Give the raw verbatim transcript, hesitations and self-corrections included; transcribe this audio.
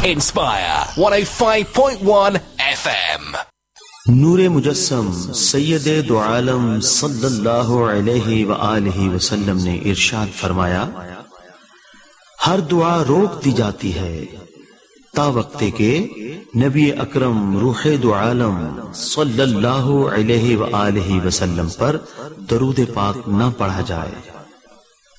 Inspire one oh five point one F M। नूरे मुजस्सम सैयदे दो आलम सल्लल्लाहु अलैहि व आलिहि वसल्लम ने इरशाद फरमाया, हर दुआ रोक दी जाती है ता वक्ते के नबी अकरम रूहे दो आलम सल्लल्लाहु अलैहि व आलिहि वसल्लम पर दरूद पाक न पढ़ा जाए।